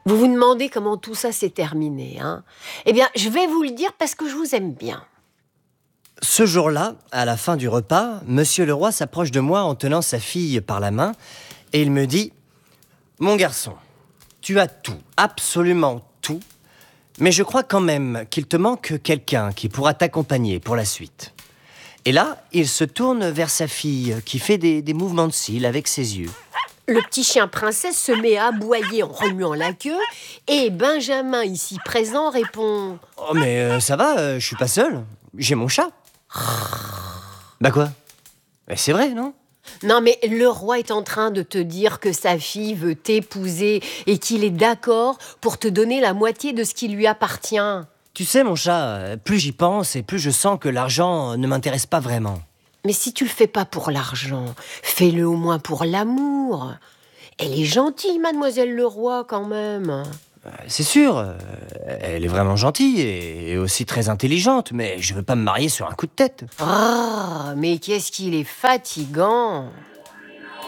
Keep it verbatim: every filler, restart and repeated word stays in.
Vous vous demandez comment tout ça s'est terminé, hein? Eh bien, je vais vous le dire parce que je vous aime bien. Ce jour-là, à la fin du repas, Monsieur le Roi s'approche de moi en tenant sa fille par la main et il me dit « Mon garçon, tu as tout, absolument tout, mais je crois quand même qu'il te manque quelqu'un qui pourra t'accompagner pour la suite. » Et là, il se tourne vers sa fille qui fait des, des mouvements de cils avec ses yeux. Le petit chien princesse se met à aboyer en remuant la queue et Benjamin, ici présent, répond « Oh mais euh, ça va, euh, je suis pas seul, j'ai mon chat. » Bah quoi? C'est vrai, non? Non mais le roi est en train de te dire que sa fille veut t'épouser et qu'il est d'accord pour te donner la moitié de ce qui lui appartient. Tu sais, mon chat, plus j'y pense et plus je sens que l'argent ne m'intéresse pas vraiment. Mais si tu le fais pas pour l'argent, fais-le au moins pour l'amour. Elle est gentille, mademoiselle le roi, quand même. C'est sûr, elle est vraiment gentille et aussi très intelligente, mais je veux pas me marier sur un coup de tête. Ah, mais qu'est-ce qu'il est fatigant!